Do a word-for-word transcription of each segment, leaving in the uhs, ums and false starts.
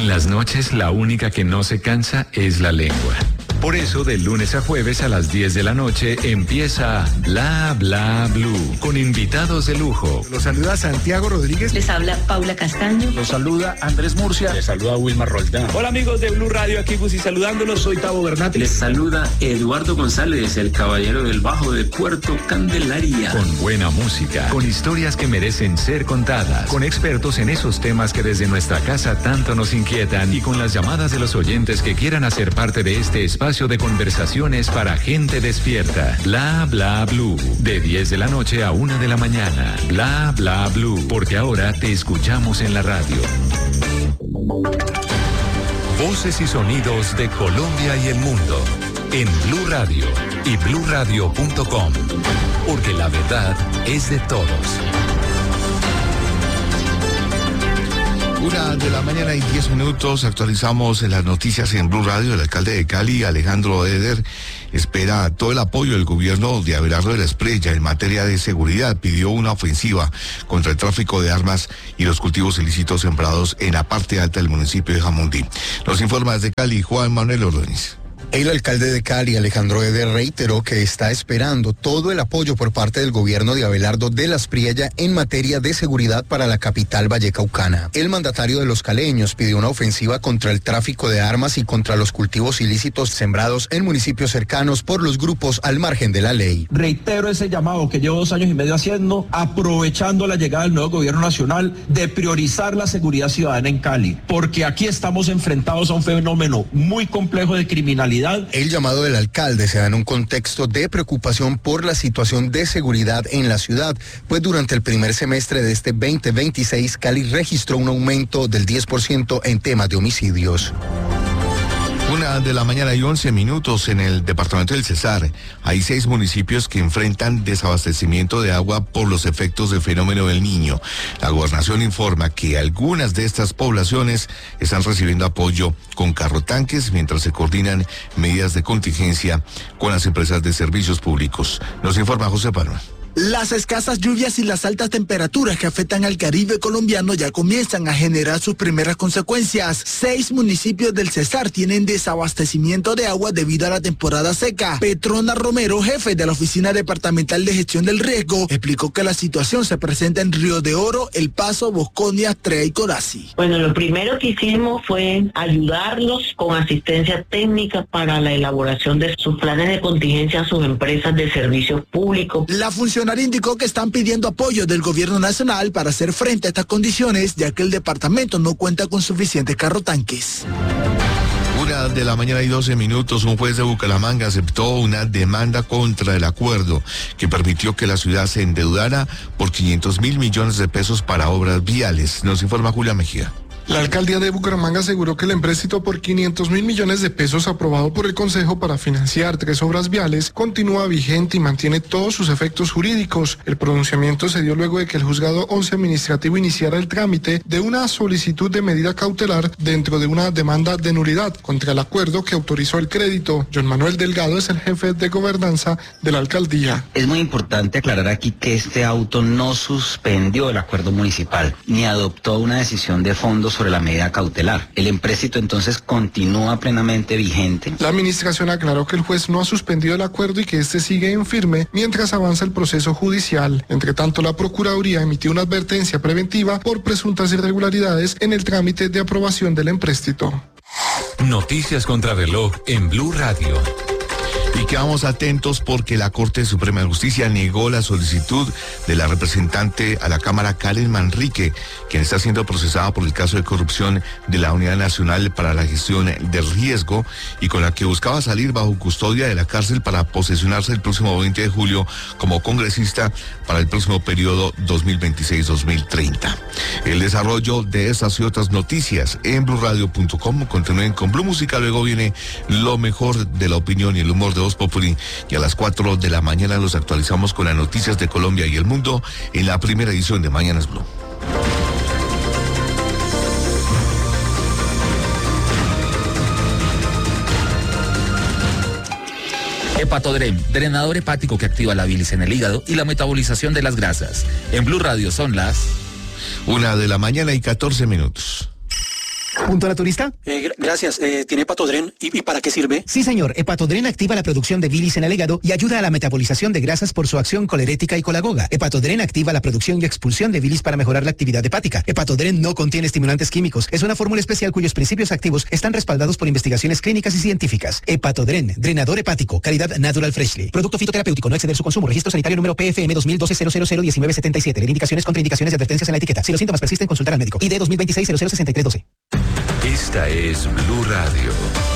En las noches, la única que no se cansa es la lengua. Por eso, de lunes a jueves a las diez de la noche empieza Bla Bla Blue, con invitados de lujo. Los saluda Santiago Rodríguez. Les habla Paula Castaño. Los saluda Andrés Murcia. Les saluda Wilmar Roldán. Hola amigos de Blue Radio, aquí Gusi saludándolos. Soy Tavo Bernati. Les saluda Eduardo González, el caballero del bajo de Puerto Candelaria. Con buena música, con historias que merecen ser contadas, con expertos en esos temas que desde nuestra casa tanto nos inquietan y con las llamadas de los oyentes que quieran hacer parte de este espacio de conversaciones para gente despierta. Bla Bla Blue, de diez de la noche a una de la mañana. Bla Bla Blue, porque ahora te escuchamos en la radio. Voces y sonidos de Colombia y el mundo en Blue Radio y blue radio punto com, porque la verdad es de todos. Una de la mañana y diez minutos, actualizamos las noticias en Blue Radio. El alcalde de Cali, Alejandro Eder, espera todo el apoyo del gobierno de Abelardo de la Espriella en materia de seguridad. Pidió una ofensiva contra el tráfico de armas y los cultivos ilícitos sembrados en la parte alta del municipio de Jamundí. Nos informa desde Cali Juan Manuel Ordóñez. El alcalde de Cali, Alejandro Eder, reiteró que está esperando todo el apoyo por parte del gobierno de Abelardo de la Espriella en materia de seguridad para la capital vallecaucana. El mandatario de los caleños pidió una ofensiva contra el tráfico de armas y contra los cultivos ilícitos sembrados en municipios cercanos por los grupos al margen de la ley. Reitero ese llamado que llevo dos años y medio haciendo, aprovechando la llegada del nuevo gobierno nacional, de priorizar la seguridad ciudadana en Cali, porque aquí estamos enfrentados a un fenómeno muy complejo de criminalidad. El llamado del alcalde se da en un contexto de preocupación por la situación de seguridad en la ciudad, pues durante el primer semestre de este veinte veintiséis, Cali registró un aumento del diez por ciento en temas de homicidios. Una de la mañana y once minutos en el departamento del Cesar. Hay seis municipios que enfrentan desabastecimiento de agua por los efectos del fenómeno del Niño. La gobernación informa que algunas de estas poblaciones están recibiendo apoyo con carrotanques mientras se coordinan medidas de contingencia con las empresas de servicios públicos. Nos informa José Palma. Las escasas lluvias y las altas temperaturas que afectan al Caribe colombiano ya comienzan a generar sus primeras consecuencias. Seis municipios del Cesar tienen desabastecimiento de agua debido a la temporada seca. Petrona Romero, jefe de la Oficina Departamental de Gestión del Riesgo, explicó que la situación se presenta en Río de Oro, El Paso, Bosconia, Trea y Corazi. Bueno, lo primero que hicimos fue ayudarlos con asistencia técnica para la elaboración de sus planes de contingencia a sus empresas de servicios públicos. La función indicó que están pidiendo apoyo del gobierno nacional para hacer frente a estas condiciones, ya que el departamento no cuenta con suficientes carrotanques. Una de la mañana y doce minutos, un juez de Bucaramanga aceptó una demanda contra el acuerdo que permitió que la ciudad se endeudara por quinientos mil millones de pesos para obras viales. Nos informa Julia Mejía. La alcaldía de Bucaramanga aseguró que el empréstito por quinientos mil millones de pesos aprobado por el Consejo para financiar tres obras viales continúa vigente y mantiene todos sus efectos jurídicos. El pronunciamiento se dio luego de que el juzgado once administrativo iniciara el trámite de una solicitud de medida cautelar dentro de una demanda de nulidad contra el acuerdo que autorizó el crédito. John Manuel Delgado es el jefe de gobernanza de la alcaldía. Es muy importante aclarar aquí que este auto no suspendió el acuerdo municipal ni adoptó una decisión de fondos sobre la medida cautelar. El empréstito entonces continúa plenamente vigente. La administración aclaró que el juez no ha suspendido el acuerdo y que este sigue en firme mientras avanza el proceso judicial. Entre tanto, la Procuraduría emitió una advertencia preventiva por presuntas irregularidades en el trámite de aprobación del empréstito. Noticias contra reloj en Blue Radio. Y quedamos atentos porque la Corte Suprema de Justicia negó la solicitud de la representante a la Cámara Karen Manrique, quien está siendo procesada por el caso de corrupción de la Unidad Nacional para la Gestión del Riesgo y con la que buscaba salir bajo custodia de la cárcel para posesionarse el próximo veinte de julio como congresista para el próximo periodo dos mil veintiséis dos mil treinta. El desarrollo de estas y otras noticias en blue radio punto com. Continúen con Blue Música, luego viene lo mejor de la opinión y el humor de Voz Populi, y a las cuatro de la mañana los actualizamos con las noticias de Colombia y el mundo en la primera edición de Mañanas Blue. Hepatodrem, drenador hepático que activa la bilis en el hígado y la metabolización de las grasas. En Blue Radio son las una de la mañana y catorce minutos. ¿Punto naturista? Eh, gracias. Eh, ¿Tiene Hepatodren? ¿Y, ¿Y para qué sirve? Sí, señor. Hepatodren activa la producción de bilis en el hígado y ayuda a la metabolización de grasas por su acción colerética y colagoga. Hepatodren activa la producción y expulsión de bilis para mejorar la actividad hepática. Hepatodren no contiene estimulantes químicos. Es una fórmula especial cuyos principios activos están respaldados por investigaciones clínicas y científicas. Hepatodren, drenador hepático, calidad Natural Freshly. Producto fitoterapéutico, no exceder su consumo. Registro sanitario número P F M dos mil doce cero cero cero diecinueve setenta y siete. Leer indicaciones, contraindicaciones y advertencias en la etiqueta. Si los síntomas persisten, consultar al médico. I D dos mil veintiséis cero cero sesenta y tres doce. Esta es Blue Radio.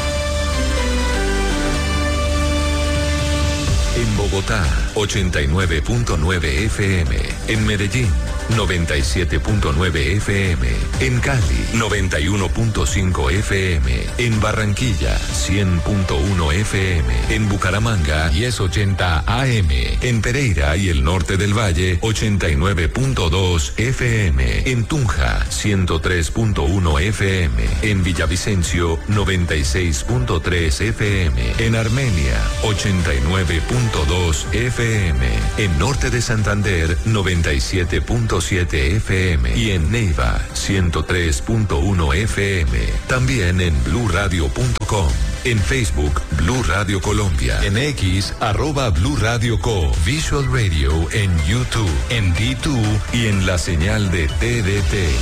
En Bogotá, ochenta y nueve punto nueve F M. En Medellín, noventa y siete punto nueve F M. En Cali, noventa y uno punto cinco F M. En Barranquilla, cien punto uno F M. En Bucaramanga, diez ochenta A M. En Pereira y el norte del Valle, ochenta y nueve punto dos F M. En Tunja, ciento tres punto uno F M. En Villavicencio, noventa y seis punto tres F M. En Armenia, ochenta y nueve punto dos F M. En Norte de Santander, noventa y siete punto siete F M. Y en Neiva, ciento tres punto uno F M. También en blue radio punto com. En Facebook, Blue Radio Colombia. En X, arroba Blue Radio Co. Visual Radio en YouTube, en D dos y en la señal de T D T.